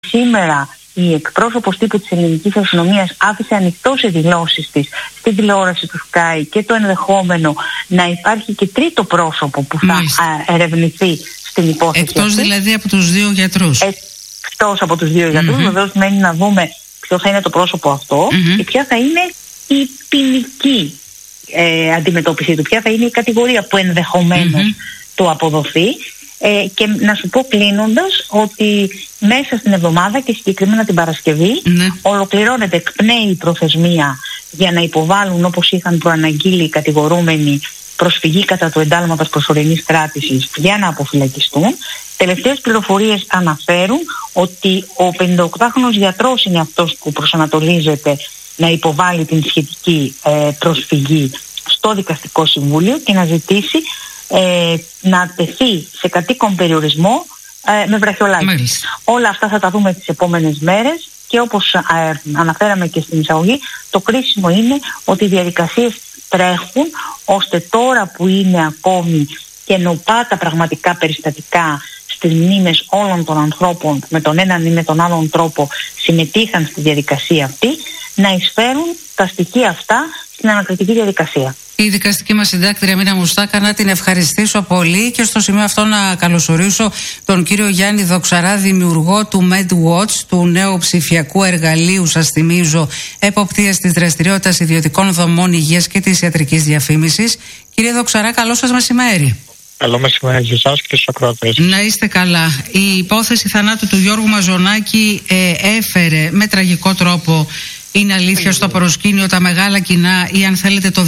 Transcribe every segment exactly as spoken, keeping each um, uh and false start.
σήμερα η εκπρόσωπος τύπου της ελληνικής αστυνομίας άφησε ανοιχτό σε δηλώσεις της στην τηλεόραση του Sky και το ενδεχόμενο να υπάρχει και τρίτο πρόσωπο που θα α, ερευνηθεί στην υπόθεση. Εκτός αυτή. δηλαδή από τους δύο γιατρούς. Εκτός από τους δύο γιατρούς, mm-hmm. βεβαίως μένει να δούμε ποιο θα είναι το πρόσωπο αυτό mm-hmm. και ποια θα είναι η ποινική ε, αντιμετώπιση του, ποια θα είναι η κατηγορία που ενδεχομένως mm-hmm. του αποδοθεί. Ε, και να σου πω κλείνοντας ότι μέσα στην εβδομάδα και συγκεκριμένα την Παρασκευή ναι. ολοκληρώνεται, εκπνέει η προθεσμία για να υποβάλουν, όπως είχαν προαναγγείλει οι κατηγορούμενοι, προσφυγή κατά του εντάλματος προσωρινής κράτησης για να αποφυλακιστούν. Τελευταίες πληροφορίες αναφέρουν ότι ο πενηνταοκτάχρονος γιατρός είναι αυτός που προσανατολίζεται να υποβάλει την σχετική ε, προσφυγή στο Δικαστικό Συμβούλιο και να ζητήσει Ε, να τεθεί σε κατοίκον περιορισμό ε, με βραχιολάκι. Όλα αυτά θα τα δούμε τις επόμενες μέρες και όπως ε, αναφέραμε και στην εισαγωγή, το κρίσιμο είναι ότι οι διαδικασίες τρέχουν ώστε τώρα που είναι ακόμη καινοπά τα πραγματικά περιστατικά στις μνήμες όλων των ανθρώπων που με τον έναν ή με τον άλλον τρόπο συμμετείχαν στη διαδικασία αυτή, να εισφέρουν τα στοιχεία αυτά στην ανακριτική διαδικασία. Η δικαστική μας συντάκτρια Μίνα Μουστάκα, να την ευχαριστήσω πολύ και στο σημείο αυτό να καλωσορίσω τον κύριο Γιάννη Δοξαρά, δημιουργό του MedWatch, του νέου ψηφιακού εργαλείου, σας θυμίζω, εποπτείας της δραστηριότητας ιδιωτικών δομών υγείας και της ιατρικής διαφήμισης. Κύριε Δοξαρά, καλό σας μεσημέρι. Καλό μεσημέρι σε εσάς και στους ακροατές. Να είστε καλά. Η υπόθεση θανάτου του Γιώργου Μαζονάκη ε, έφερε με τραγικό τρόπο, είναι αλήθεια, στο προσκήνιο τα μεγάλα κοινά ή αν θέλετε το,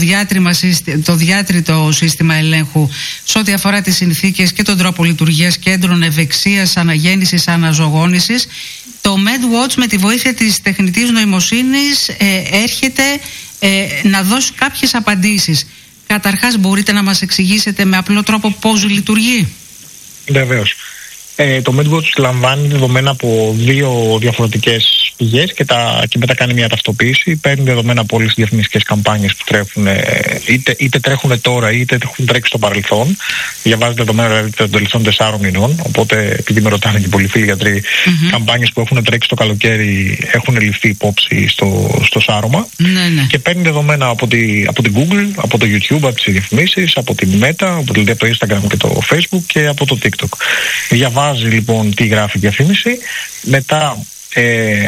το διάτριτο σύστημα ελέγχου σε ό,τι αφορά τις συνθήκες και τον τρόπο λειτουργίας κέντρων ευεξίας, αναγέννησης, αναζωογόνησης. Το MedWatch με τη βοήθεια της τεχνητής νοημοσύνης ε, έρχεται ε, να δώσει κάποιες απαντήσεις. Καταρχάς, μπορείτε να μας εξηγήσετε με απλό τρόπο πώς λειτουργεί? Βεβαίως. Ε, το MedWatch λαμβάνει δεδομένα από δύο διαφορετικές πηγές και, τα, και μετά κάνει μια ταυτοποίηση. Παίρνει δεδομένα από όλες τις διαφημιστικές καμπάνιες που τρέχουν, είτε, είτε τρέχουν τώρα είτε έχουν τρέξει στο παρελθόν. Διαβάζει δεδομένα δηλαδή των τελευταίων τεσσάρων μηνών. Οπότε, επειδή με ρωτάνε και πολλοί φίλοι γιατροί, mm-hmm. καμπάνιες που έχουν τρέξει το καλοκαίρι έχουν ληφθεί υπόψη στο, στο σάρωμα. Mm-hmm. Και παίρνει δεδομένα από, τη, από την Google, από το YouTube, από τις διαφημίσεις, από την Meta, από, δηλαδή, το Instagram και το Facebook και από το TikTok. Διαβάζει λοιπόν τι γράφει η διαφήμιση, μετά ε,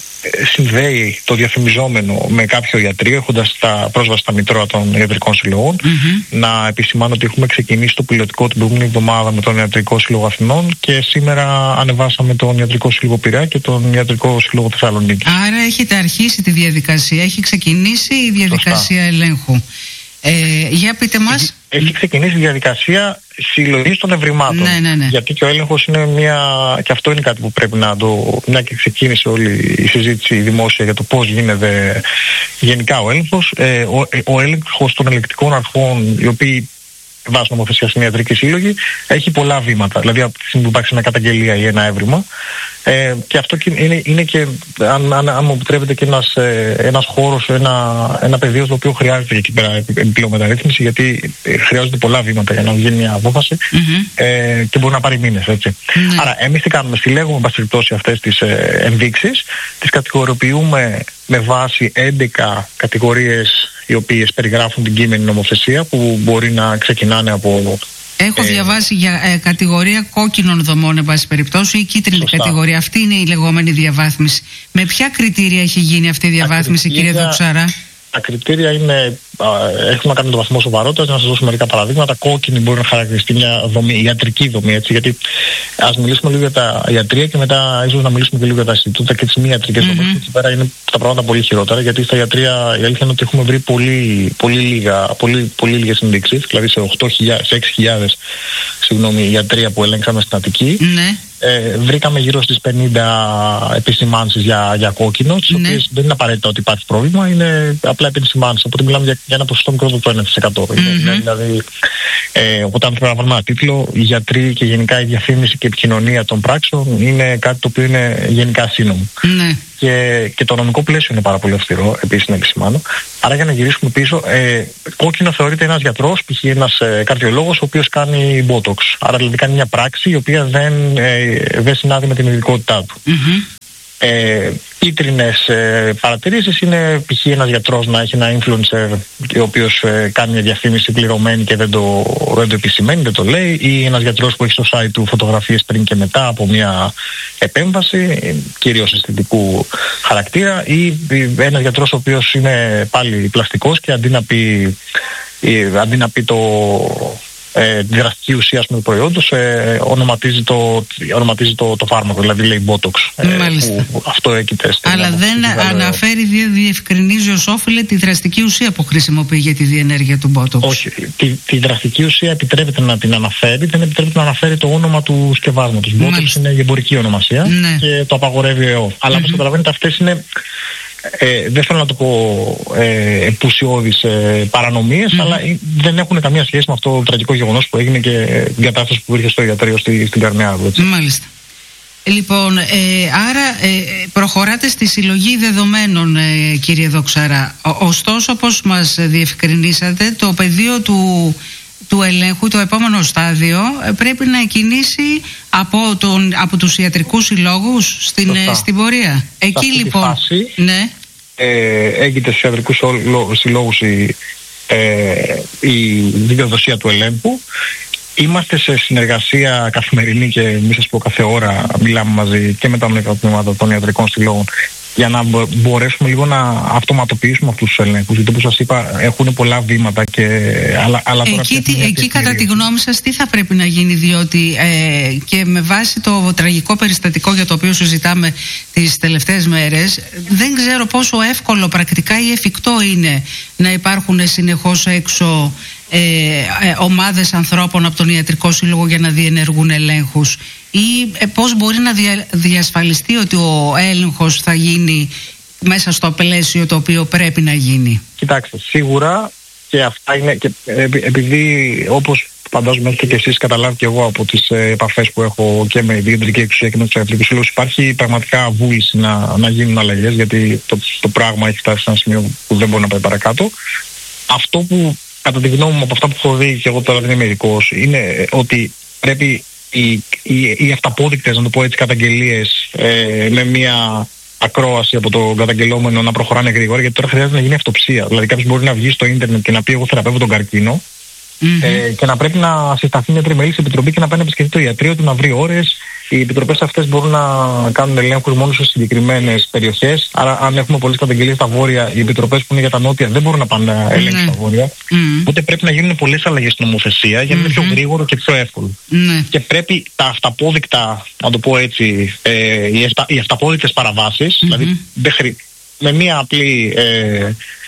συνδέει το διαφημιζόμενο με κάποιο ιατρείο, έχοντας τα πρόσβαση στα μητρώα των ιατρικών συλλογών. Mm-hmm. Να επισημάνω ότι έχουμε ξεκινήσει το πιλωτικό την προηγούμενη εβδομάδα με τον Ιατρικό Σύλλογο Αθηνών και σήμερα ανεβάσαμε τον Ιατρικό Σύλλογο Πειραιά και τον Ιατρικό Σύλλογο Θεσσαλονίκης. Άρα έχετε αρχίσει τη διαδικασία, έχει ξεκινήσει η διαδικασία Σωστά. ελέγχου. Ε, για πείτε μας. Έχει, έχει ξεκινήσει η διαδικασία συλλογής των ευρημάτων. Ναι, ναι, ναι. Γιατί και ο έλεγχος είναι μια. Και αυτό είναι κάτι που πρέπει να το. Μια και ξεκίνησε όλη η συζήτηση δημόσια για το πώς γίνεται γενικά ο έλεγχος. Ε, ο, ο έλεγχος των ελεκτικών αρχών, οι οποίοι βάσει νομοθεσία στην ιατρική σύλλογη, έχει πολλά βήματα. Δηλαδή, από τη στιγμή που υπάρχει μια καταγγελία ή ένα έβριμα. Ε, και αυτό είναι, είναι και, αν, αν, αν μου επιτρέπετε, και ένας, ε, ένας χώρος, ένα, ένα πεδίο στο οποίο χρειάζεται εκεί πέρα επιπλέον μεταρρύθμιση, γιατί ε, χρειάζονται πολλά βήματα για να βγει μια απόφαση mm-hmm. ε, και μπορεί να πάρει μήνες, έτσι. Mm-hmm. Άρα, εμείς τι κάνουμε? Συλλέγουμε, εν πάση περιπτώσει, αυτές τις ε, ενδείξεις, τις κατηγοριοποιούμε με βάση έντεκα κατηγορίες οι οποίες περιγράφουν την κείμενη νομοθεσία, που μπορεί να ξεκινάνε από. Έχω ε, διαβάσει για ε, κατηγορία κόκκινων δομών, εν πάση περιπτώσει, ή κίτρινη σωστά. κατηγορία. Αυτή είναι η λεγόμενη διαβάθμιση. Με ποια κριτήρια έχει γίνει αυτή η διαβάθμιση, κύριε Δοξαρά? Τα κριτήρια είναι, έχουμε να κάνουμε το βαθμό σοβαρότητας. Να σας δώσω μερικά παραδείγματα. Κόκκινη μπορεί να χαρακτηριστεί μια δομή, ιατρική δομή, έτσι, γιατί ας μιλήσουμε λίγο για τα ιατρία και μετά ίσως να μιλήσουμε και λίγο για τα Ινστιτούτα και τις μη ιατρικές mm-hmm. δομές. Εκεί πέρα είναι τα πράγματα πολύ χειρότερα, γιατί στα ιατρία η αλήθεια είναι ότι έχουμε βρει πολύ, πολύ, λίγα, πολύ, πολύ λίγες ενδείξεις, δηλαδή σε, οκτώ χιλιάδες, σε έξι χιλιάδες συγγνώμη, ιατρία που ελέγξαμε στην Αττική. Mm-hmm. Ε, βρήκαμε γύρω στις πενήντα επισημάνσεις για, για κόκκινο, τις ναι. οποίες δεν είναι απαραίτητα ότι υπάρχει πρόβλημα, είναι απλά επισημάνσεις. Οπότε μιλάμε για, για ένα ποσοστό μικρότερο από το ένα τοις εκατό. Mm-hmm. Είναι, δηλαδή, ε, οπότε αν πρέπει να βάλουμε ένα τίτλο, οι γιατροί και γενικά η διαφήμιση και η επικοινωνία των πράξεων είναι κάτι το οποίο είναι γενικά σύνομο. Mm-hmm. και, και το νομικό πλαίσιο είναι πάρα πολύ αυστηρό, επίσης να επισημάνω. Άρα, για να γυρίσουμε πίσω, ε, κόκκινο θεωρείται ένας γιατρός, π.χ. ένας ε, καρδιολόγος, ο οποίος κάνει botox. Άρα, δηλαδή, κάνει μια πράξη η οποία δεν, ε, δεν συνάδει με την ειδικότητά του. Mm-hmm. Ε, κίτρινες ε, παρατηρήσεις είναι π.χ. ένας γιατρός να έχει ένα influencer ο οποίος ε, κάνει μια διαφήμιση πληρωμένη και δεν το, δεν το επισημαίνει, δεν το λέει, ή ένας γιατρός που έχει στο site του φωτογραφίες πριν και μετά από μια επέμβαση κυρίως αισθητικού χαρακτήρα, ή ένας γιατρός ο οποίος είναι πάλι πλαστικός και αντί να πει, ε, αντί να πει το Ε, τη δραστική ουσία του προϊόντος ε, ονοματίζει, το, ονοματίζει το, το φάρμακο, δηλαδή λέει Botox. Ε, που αυτό έκειται. Αλλά δεν στην αναφέρει, δεν διευκρινίζει ως όφιλε τη δραστική ουσία που χρησιμοποιεί για τη διενέργεια του Botox. Όχι. Τη, τη δραστική ουσία επιτρέπεται να την αναφέρει, δεν επιτρέπεται να αναφέρει το όνομα του σκευάσματος. Botox είναι η εμπορική ονομασία, ναι, και το απαγορεύει ο ΕΟΦ. Αλλά mm-hmm. όπως καταλαβαίνετε, αυτές είναι. Ε, δεν θέλω να το πω ε, επουσιώδεις ε, παρανομίες, mm-hmm. αλλά δεν έχουν καμία σχέση με αυτό το τραγικό γεγονός που έγινε και την κατάσταση που ήρθε στο ιατρείο στη, στην Καρνιάδου. Μάλιστα. Λοιπόν, ε, άρα ε, προχωράτε στη συλλογή δεδομένων, ε, κύριε Δοξαρά. Ο, ωστόσο, όπως μας διευκρινίσατε, το πεδίο του, του ελέγχου, το επόμενο στάδιο, ε, πρέπει να κινήσει από, τον, από τους ιατρικούς συλλόγους στην, ε, στην πορεία. Εκεί αυτή λοιπόν. Φάση, ναι. ε, έγκυται στους ιατρικούς συλλόγους η, ε, η δικαιοδοσία του ελέγχου. Είμαστε σε συνεργασία καθημερινή και μη σας πω κάθε ώρα μιλάμε μαζί και με τα μνημονικά των ιατρικών συλλόγων για να μπορέσουμε λίγο να αυτοματοποιήσουμε αυτούς τους ελέγχους. Γιατί όπως σας είπα έχουν πολλά βήματα και αλλά, αλλά τώρα εκεί, τι, εκεί κατά τη γνώμη σας τι θα πρέπει να γίνει, διότι ε, και με βάση το τραγικό περιστατικό για το οποίο συζητάμε τις τελευταίες μέρες, δεν ξέρω πόσο εύκολο πρακτικά ή εφικτό είναι να υπάρχουν συνεχώς έξω Ε, ε, ομάδες ανθρώπων από τον Ιατρικό Σύλλογο για να διενεργούν ελέγχους, ή ε, πώς μπορεί να δια, διασφαλιστεί ότι ο έλεγχος θα γίνει μέσα στο πλαίσιο το οποίο πρέπει να γίνει. Κοιτάξτε, σίγουρα και αυτά είναι και, ε, επειδή όπως φαντάζομαι έχετε και εσείς καταλάβει και εγώ από τις ε, επαφές που έχω και με την κεντρική εξουσία και με τους ιατρικούς σύλλογους, υπάρχει πραγματικά βούληση να, να γίνουν αλλαγές, γιατί το, το πράγμα έχει φτάσει σε ένα σημείο που δεν μπορεί να πάει παρακάτω. Αυτό που κατά τη γνώμη μου από αυτά που έχω δει και εγώ τώρα δεν είμαι ειδικός, είναι ότι πρέπει οι, οι, οι αυταπόδεικτες, να το πω έτσι, καταγγελίες ε, με μια ακρόαση από τον καταγγελόμενο να προχωράνε γρήγορα, γιατί τώρα χρειάζεται να γίνει αυτοψία. Δηλαδή κάποιος μπορεί να βγει στο ίντερνετ και να πει εγώ θεραπεύω τον καρκίνο, mm-hmm. ε, και να πρέπει να συσταθεί μια τριμελής επιτροπή και να πάει να επισκεφτεί το ιατρείο του, να βρει ώρες. Οι επιτροπές αυτές μπορούν να κάνουν ελέγχους μόνο σε συγκεκριμένες περιοχές. Άρα, αν έχουμε πολλές καταγγελίες στα βόρεια, οι επιτροπές που είναι για τα νότια δεν μπορούν να πάνε να ελέγξουν mm. στα βόρεια. Mm. Οπότε πρέπει να γίνουν πολλές αλλαγές στην νομοθεσία για να mm-hmm. είναι πιο γρήγορο και πιο εύκολο. Mm. Και πρέπει τα αυταπόδεικτα, να το πω έτσι, ε, οι, ευτα, οι αυταπόδεικτες παραβάσεις, mm-hmm. δηλαδή με μία απλή. Ε,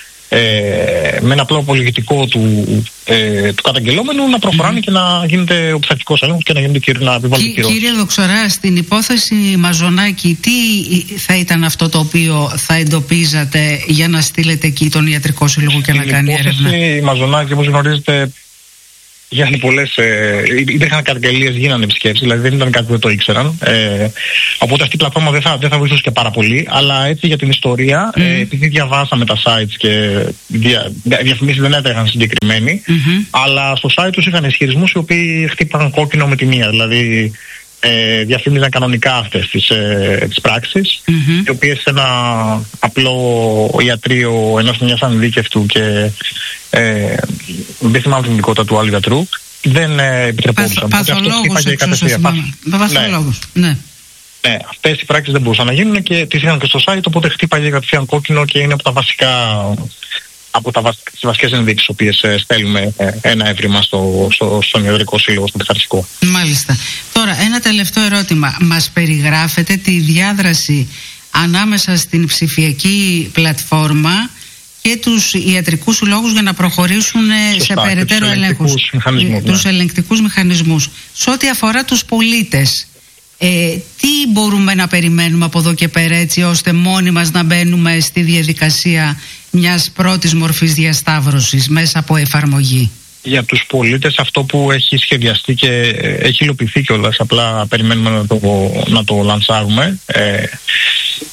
Ε, με ένα απλό απολογητικό του, ε, του καταγγελόμενου να προχωράνε mm. και να γίνεται ο πειθαρχικός έλεγχος και να γίνεται και να επιβάλλονται κυρώσεις. Κύριε Δοξαρά, στην υπόθεση Μαζονάκη, τι θα ήταν αυτό το οποίο θα εντοπίζατε για να στείλετε εκεί τον Ιατρικό Σύλλογο και στην να κάνει έρευνα? Στην υπόθεση Μαζονάκη, όπως γνωρίζετε, γίνανε πολλές, ε, υπήρχαν καταγγελίες, γίνανε επισκέψεις, δηλαδή δεν ήταν κάτι που δεν το ήξεραν. Ε, οπότε αυτή η πλατφόρμα δεν θα, δεν θα βοηθούσε και πάρα πολύ, αλλά έτσι για την ιστορία, mm. ε, επειδή διαβάσαμε τα sites και δια, διαφημίσεις δεν έτρεχαν συγκεκριμένοι, mm-hmm. αλλά στο site τους είχαν ισχυρισμούς οι οποίοι χτύπαν κόκκινο με τη μία, δηλαδή ε, διαφήμιζαν κανονικά αυτές τις, ε, τις πράξεις, mm-hmm. οι οποίες σε ένα απλό ιατρείο ενός μιας ανειδίκευτου και ε, δεν θυμάμαι την ειδικότητα του άλλου γιατρού, δεν ε, επιτρεπόντουσαν. Παθολόγους εξωσωσιμών. Παθολόγους, ναι. Ναι, αυτές οι πράξεις δεν μπορούσαν να γίνουν και τις είχαν και στο site, οπότε χτύπαγε κατευθείαν κόκκινο και είναι από τα βασικά, από τα βασικά, τις βασικές ενδείξεις, οποίες ε, στέλνουμε ε, ένα έβριμα στο, στο, στον Ιατρικό Σύλλογο, στον πειθαρχικό. Μάλιστα. Τώρα, ένα τελευταίο ερώτημα. Μας περιγράφετε τη διάδραση ανάμεσα στην ψηφιακή πλατφόρμα και τους ιατρικούς συλλόγους για να προχωρήσουν Σωστά, σε περαιτέρω ελέγχους, τους ελεγκτικούς μηχανισμούς. Σε ό,τι αφορά τους πολίτες, ε, τι μπορούμε να περιμένουμε από εδώ και πέρα, έτσι ώστε μόνοι μας να μπαίνουμε στη διαδικασία μιας πρώτης μορφής διασταύρωσης μέσα από εφαρμογή? Για τους πολίτες αυτό που έχει σχεδιαστεί και έχει υλοποιηθεί κιόλας, απλά περιμένουμε να το, να το λανσάρουμε, ε,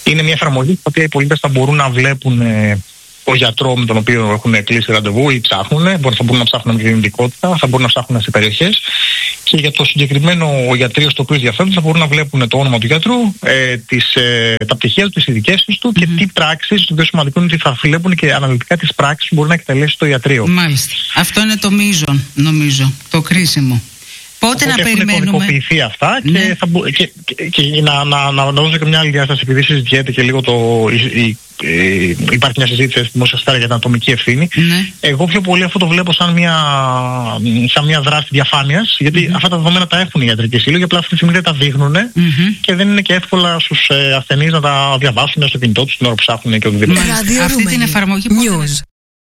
Είναι μια εφαρμογή στην οποία οι πολίτες θα μπορούν να βλέπουν ε, ο γιατρό με τον οποίο έχουν κλείσει ραντεβού ή ψάχνουν, θα μπορούν να ψάχνουν με την ειδικότητα, θα μπορούν να ψάχνουν σε περιοχές και για το συγκεκριμένο γιατρείο στο οποίο ενδιαφέρονται θα μπορούν να βλέπουν το όνομα του γιατρού, ε, τις, ε, τα πτυχία του, τις ειδικές του mm-hmm. και τι πράξεις, το πιο σημαντικό είναι ότι θα βλέπουν και αναλυτικά τις πράξεις που μπορεί να εκτελέσει το ιατρείο. Μάλιστα. Αυτό είναι το μείζον, νομίζω, το κρίσιμο. Πότε να περιμένουμε. Έχουν κωδικοποιηθεί αυτά ναι. και, θα μπο... και, και, και να, να, να, να δώσω και μια άλλη διάσταση, επειδή συζητιέται και λίγο το. Η, η, η, υπάρχει μια συζήτηση στη δημόσια σφαίρα για την ατομική ευθύνη. Ναι. Εγώ πιο πολύ αυτό το βλέπω σαν μια, σαν μια δράση διαφάνειας, γιατί mm-hmm. αυτά τα δεδομένα τα έχουν οι ιατρικοί σύλλογοι, απλά αυτή τη στιγμή δεν τα δείχνουν mm-hmm. και δεν είναι και εύκολα στους ε, ασθενείς να τα διαβάσουν στο κινητό τους την ώρα που ψάχνουν και οτιδήποτε. Αυτή την εφαρμογή News.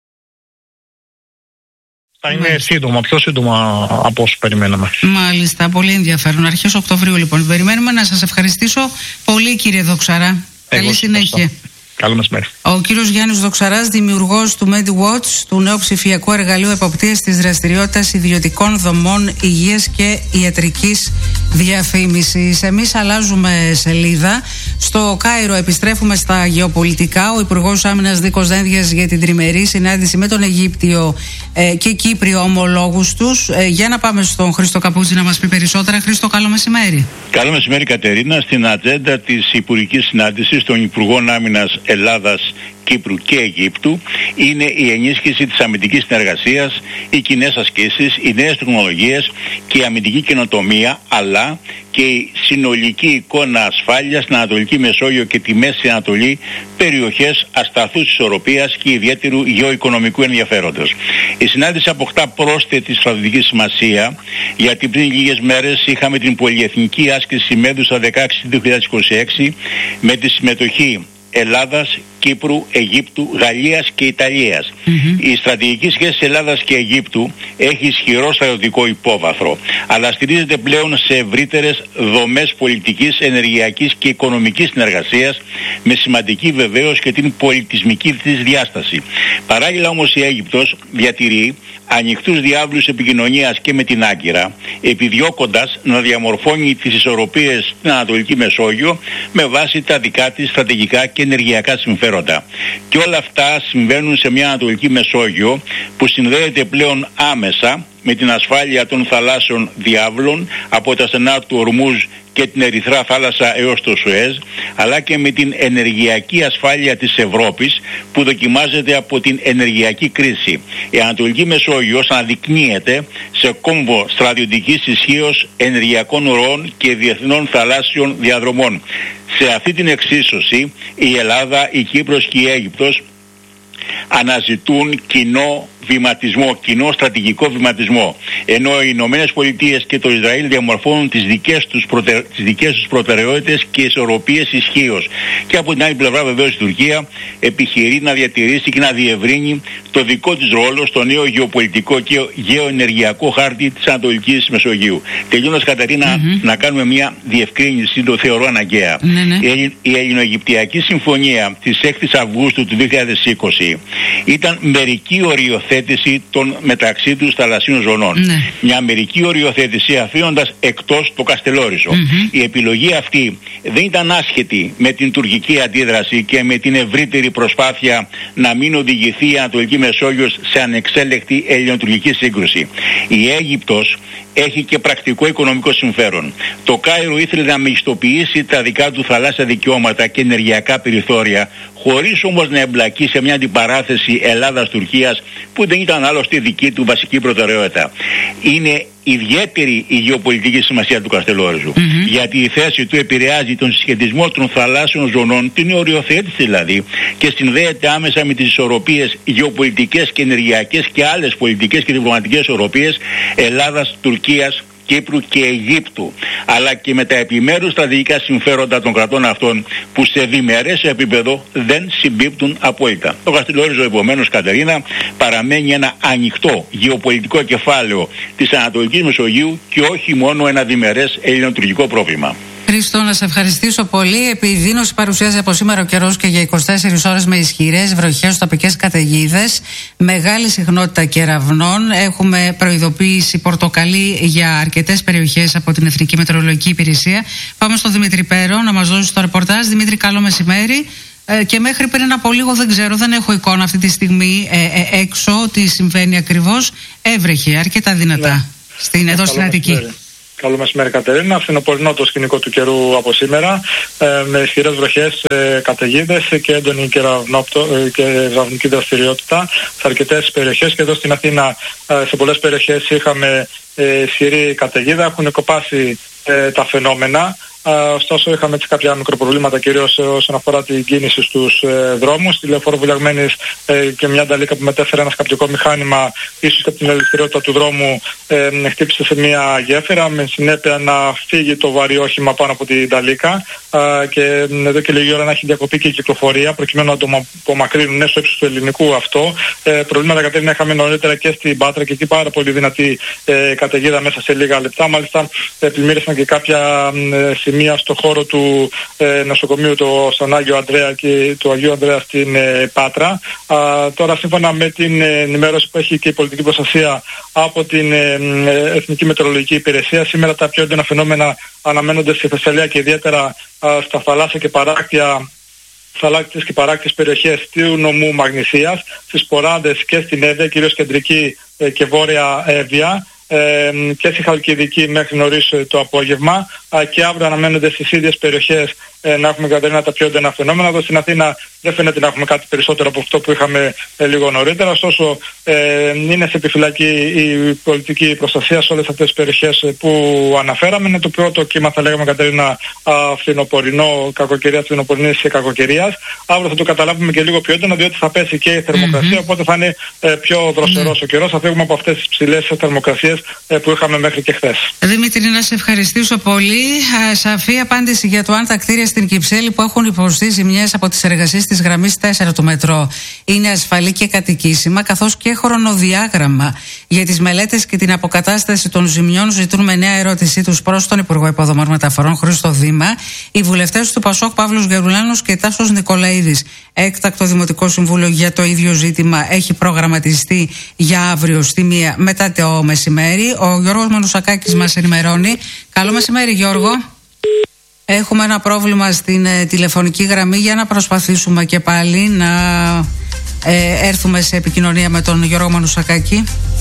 Θα είναι Μάλιστα. σύντομα, πιο σύντομα από όσο περιμέναμε. Μάλιστα, πολύ ενδιαφέρον. Αρχές Οκτωβρίου λοιπόν. Περιμένουμε. Να σας ευχαριστήσω πολύ, κύριε Δοξαρά. Εγώ Καλή συνέχεια. Καλό μεσημέρι. Ο κύριος Γιάννης Δοξαράς, δημιουργός του MedWatch, του νέου ψηφιακού εργαλείου εποπτείας της δραστηριότητας ιδιωτικών δομών υγείας και ιατρικής διαφήμισης. Εμείς αλλάζουμε σελίδα. Στο Κάιρο επιστρέφουμε στα γεωπολιτικά. Ο Υπουργός Άμυνας Νίκος Δένδιας για την τριμερή συνάντηση με τον Αιγύπτιο ε, και Κύπριο ομολόγους τους. Ε, για να πάμε στον Χρήστο Καπούτση να μας πει περισσότερα. Χρήστο, καλό μεσημέρι. Καλό μεσημέρι, Κατερίνα. Στην ατζέντα της Υπουργικής Συνάντησης των Υπουργών Άμυνας Ελλάδας, Κύπρου και Αιγύπτου είναι η ενίσχυση της αμυντικής συνεργασίας, οι κοινές ασκήσεις, οι νέες τεχνολογίες και η αμυντική καινοτομία, αλλά και η συνολική εικόνα ασφάλειας στην Ανατολική Μεσόγειο και τη Μέση Ανατολή, περιοχές ασταθούς ισορροπίας και ιδιαίτερου γεωοικονομικού ενδιαφέροντος. Η συνάντηση αποκτά πρόσθετη στρατηγική σημασία, γιατί πριν λίγες μέρες είχαμε την πολυεθνική άσκηση Μέδουσα δεκαέξι δύο χιλιάδες είκοσι έξι με τη συμμετοχή Ελλάδας, Κύπρου, Αιγύπτου, Γαλλίας και Ιταλίας. Mm-hmm. Η στρατηγική σχέση Ελλάδας και Αιγύπτου έχει ισχυρό στρατιωτικό υπόβαθρο, αλλά στηρίζεται πλέον σε ευρύτερες δομές πολιτικής, ενεργειακής και οικονομικής συνεργασίας, με σημαντική βεβαίως και την πολιτισμική της διάσταση. Παράλληλα όμως η Αίγυπτος διατηρεί ανοιχτούς διάβλους επικοινωνίας και με την Άγκυρα, επιδιώκοντας να διαμορφώνει τις ισορροπίες στην Ανατολική Μεσόγειο με βάση τα δικά της στρατηγικά και ενεργειακά συμφέροντα. Και όλα αυτά συμβαίνουν σε μια Ανατολική Μεσόγειο που συνδέεται πλέον άμεσα με την ασφάλεια των θαλάσσιων διάβλων από τα στενά του Ορμούζ και την Ερυθρά θάλασσα έως το Σουέζ, αλλά και με την ενεργειακή ασφάλεια της Ευρώπης που δοκιμάζεται από την ενεργειακή κρίση. Η Ανατολική Μεσόγειος αναδεικνύεται σε κόμβο στρατιωτικής ισχύως, ενεργειακών ροών και διεθνών θαλάσσιων διαδρομών. Σε αυτή την εξίσωση η Ελλάδα, η Κύπρος και η Αίγυπτος αναζητούν κοινό βηματισμό, κοινό στρατηγικό βηματισμό, ενώ οι Ηνωμένες Πολιτείες και το Ισραήλ διαμορφώνουν τις δικές τους, προτε... τις δικές τους προτεραιότητες και ισορροπίες ισχύως. Και από την άλλη πλευρά βεβαίως η Τουρκία επιχειρεί να διατηρήσει και να διευρύνει το δικό της ρόλο στο νέο γεωπολιτικό και γεωενεργειακό χάρτη της Ανατολικής Μεσογείου. Τελειώνοντας, Καταρίνα, mm-hmm. να κάνουμε μια διευκρίνηση, το θεωρώ αναγκαία. Mm-hmm. Η, η Ελληνοαιγυπτιακή Συμφωνία της έκτη Αυγούστου του δύο χιλιάδες είκοσι ήταν μερική οριοθέτηση των μεταξύ τους θαλασσίων ζωνών. Ναι. Μια μερική οριοθέτηση αφήνοντας εκτός το Καστελόριζο. Mm-hmm. Η επιλογή αυτή δεν ήταν άσχετη με την τουρκική αντίδραση και με την ευρύτερη προσπάθεια να μην οδηγηθεί η Ανατολική Μεσόγειος σε ανεξέλεκτη ελληνοτουρκική σύγκρουση. Η Αίγυπτος έχει και πρακτικό οικονομικό συμφέρον. Το Κάιρο ήθελε να μεγιστοποιήσει τα δικά του θαλάσσια δικαιώματα και ενεργειακά περιθώρια, χωρίς όμως να εμπλακεί σε μια αντιπαράθεση Ελλάδας-Τουρκίας που δεν ήταν άλλωστε δική του βασική προτεραιότητα. Είναι ιδιαίτερη η γεωπολιτική σημασία του Καστελόριζου, mm-hmm. γιατί η θέση του επηρεάζει τον συσχετισμό των θαλάσσιων ζωνών, την οριοθέτηση δηλαδή, και συνδέεται άμεσα με τις ισορροπίες γεωπολιτικές και ενεργειακές και άλλες πολιτικές και διπλωματικές ισορροπίες Ελλάδας, Τουρκίας, Κύπρου και Αιγύπτου, αλλά και με τα επιμέρους στρατηγικά συμφέροντα των κρατών αυτών που σε διμερές επίπεδο δεν συμπίπτουν απόλυτα. Το Καστελόριζο, επομένως, Κατερίνα, παραμένει ένα ανοιχτό γεωπολιτικό κεφάλαιο της Ανατολικής Μεσογείου και όχι μόνο ένα διμερές ελληνοτουρκικό πρόβλημα. Χρήστο, να σε ευχαριστήσω πολύ. Επιδείνωση παρουσιάζει από σήμερα ο καιρός και για είκοσι τέσσερις ώρες με ισχυρές βροχές, τοπικές καταιγίδες, μεγάλη συχνότητα κεραυνών. Έχουμε προειδοποίηση πορτοκαλί για αρκετές περιοχές από την Εθνική Μετεωρολογική Υπηρεσία. Πάμε στον Δημήτρη Πέρο να μας δώσει το ρεπορτάζ. Δημήτρη, καλό μεσημέρι. Ε, και μέχρι πριν από λίγο δεν ξέρω, δεν έχω εικόνα αυτή τη στιγμή ε, ε, έξω τι συμβαίνει ακριβώς. Έβρεχε αρκετά δυνατά ναι. στην, εδώ στην Αττική. Καλό μεσημέρι, Κατερίνα. Φθινοπορεινό το σκηνικό του καιρού από σήμερα, ε, με ισχυρές βροχές, ε, καταιγίδες και έντονη κεραυνική δραστηριότητα σε αρκετές περιοχές. Και εδώ στην Αθήνα, ε, σε πολλές περιοχές είχαμε ε, ισχυρή καταιγίδα. Έχουν κοπάσει ε, τα φαινόμενα. Uh, ωστόσο, είχαμε έτσι κάποια μικροπροβλήματα, κυρίως όσον αφορά την κίνηση στους ε, δρόμους. Τη λεωφόρο Βουλιαγμένης ε, και μια νταλίκα που μετέφερε ένα σκαπτικό μηχάνημα, ίσως και από την ελευθερότητα του δρόμου, ε, χτύπησε σε μια γέφυρα, με συνέπεια να φύγει το βαρύ όχημα πάνω από την νταλίκα. Uh, και εδώ και λίγη ώρα να έχει διακοπεί και η κυκλοφορία, προκειμένου να το απομακρύνουν στο ύψος του ελληνικού αυτό. Ε, προβλήματα, Κατερίνα, είχαμε νωρίτερα και στην Πάτρα και εκεί πάρα πολύ δυνατή ε, καταιγίδα μέσα σε λίγα λεπτά. Μάλιστα, ε, πλημμύρισαν και κάποια ε, σημεία στο χώρο του ε, νοσοκομείου το, στον Άγιο Ανδρέα και του Αγίου Ανδρέα στην ε, Πάτρα. Α, τώρα, σύμφωνα με την ε, ενημέρωση που έχει και η πολιτική προστασία από την ε, ε, Εθνική Μετεωρολογική Υπηρεσία, σήμερα τα πιο έντονα φαινόμενα αναμένονται στη Θεσσαλία και ιδιαίτερα α, στα θαλάσσια και παράκτια θαλάσσιες και παράκτιες περιοχές του νομού Μαγνησίας, στις Ποράντες και στην Εύβοια, κυρίως κεντρική ε, και βόρεια Εύβοια, Ε, και στη Χαλκιδική μέχρι νωρίς το απόγευμα, α, και αύριο αναμένονται στις ίδιες περιοχές ε, να έχουμε, Κατερίνα, τα πιο έντονα φαινόμενα. Εδώ στην Αθήνα δεν φαίνεται να έχουμε κάτι περισσότερο από αυτό που είχαμε ε, λίγο νωρίτερα. Ωστόσο, ε, είναι σε επιφυλακή η πολιτική προστασία σε όλες αυτές τις περιοχές που αναφέραμε. Είναι το πρώτο κύμα, θα λέγαμε, Κατερίνα, φθινοπορεινό, κακοκαιρία, φθινοπορεινής και κακοκαιρίας. Αύριο θα το καταλάβουμε και λίγο πιο έντονα, διότι θα πέσει και η θερμοκρασία, mm-hmm. οπότε θα είναι ε, πιο δροσερός mm-hmm. ο καιρός. Θα φύγουμε από αυτές τις ψηλές θερμοκρασίες που είχαμε μέχρι και χθες. Δημήτρη, να σε ευχαριστήσω πολύ. Σαφή απάντηση για το αν τα κτίρια στην Κυψέλη που έχουν υποστεί ζημιές από τις εργασίες της γραμμής τέσσερα του μετρό είναι ασφαλή και κατοικήσιμα, καθώς και χρονοδιάγραμμα για τις μελέτες και την αποκατάσταση των ζημιών. Ζητούν με νέα ερώτησή τους προς τον Υπουργό Υποδομών Μεταφορών Χρήστο Δήμα οι βουλευτές του Πασόκ Παύλος Γερουλάνος και Τάσος Νικολαίδης. Έκτακτο Δημοτικό Συμβούλιο για το ίδιο ζήτημα έχει προγραμματιστεί για αύριο στη μία μετά το μεσημέρι. Ο Γιώργος Μανουσακάκης μας ενημερώνει. Καλό μεσημέρι, Γιώργο. Έχουμε ένα πρόβλημα στην ε, τηλεφωνική γραμμή, για να προσπαθήσουμε και πάλι να ε, έρθουμε σε επικοινωνία με τον Γιώργο Μανουσακάκη.